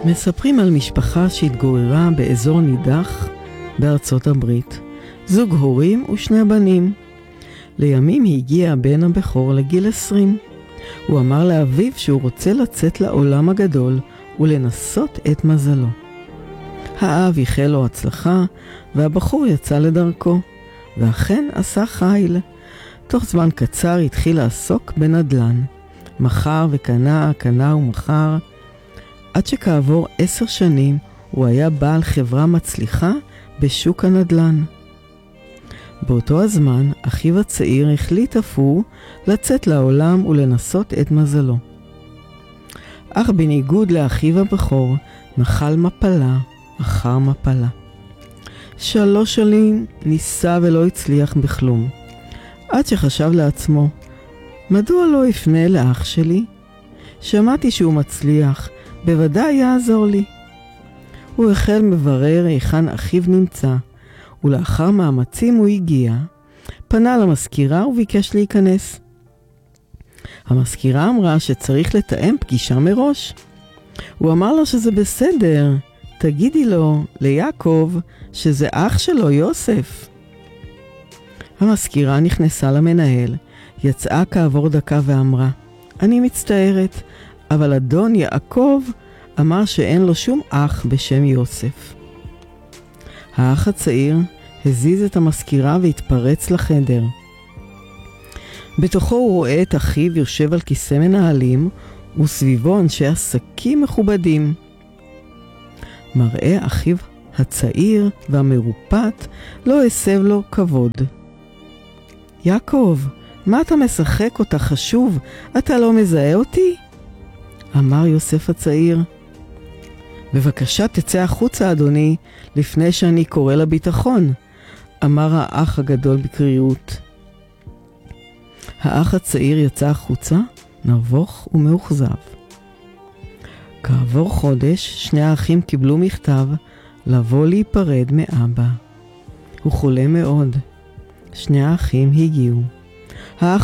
מספרים על משפחה שהתגוררה באזור נידח בארצות הברית. זוג הורים ושני בנים. לימים הגיע הבן הבכור לגיל 20. הוא אמר לאביו שהוא רוצה לצאת לעולם הגדול ולנסות את מזלו. האב איחל לו הצלחה, והבחור יצא לדרכו, ואכן עשה חיל. תוך זמן קצר התחיל לעסוק בנדל"ן. מכר וקנה, קנה ומכר, עד שכעבור 10 שנים הוא היה בעל חברה מצליחה בשוק הנדל"ן. באותו הזמן אחיו הצעיר החליט אף הוא לצאת לעולם ולנסות את מזלו. אך בניגוד לאחיו הבכור נחל מפלה אחר מפלה. 3 שנים ניסה ולא הצליח בכלום, עד שחשב לעצמו, מדוע לא אפנה לאח שלי? שמעתי שהוא מצליח, בוודאי יעזור לי. הוא החל מברר היכן אחיו נמצא, ולאחר מאמצים הוא הגיע, פנה למזכירה וביקש להיכנס. המזכירה אמרה שצריך לתאם פגישה מראש. הוא אמר לו שזה בסדר, תגידי לו, ליעקב, שזה אח שלו יוסף. המזכירה נכנסה למנהל, יצאה כעבור דקה ואמרה, אני מצטערת, אבל אדון יעקב אמר שאין לו שום אח בשם יוסף. האח הצעיר הזיז את המזכירה והתפרץ לחדר. בתוכו הוא רואה את אחיו יושב על כיסא מנהלים, וסביבו אנשי עסקים מכובדים. מראה אחיו הצעיר והמרופט לא הסב לו כבוד. יעקב, מה אתה משחק אותה חשוב? אתה לא מזהה אותי? אמר יוסף הצעיר. בבקשה תצא החוצה אדוני, לפני שאני קורא לביטחון, אמר האח הגדול בקרירות. האח הצעיר יצא החוצה, נבוך ומאוכזב. כעבור חודש, שני האחים קיבלו מכתב לבוא להיפרד מאבא. הוא חולה מאוד. שני האחים הגיעו. האח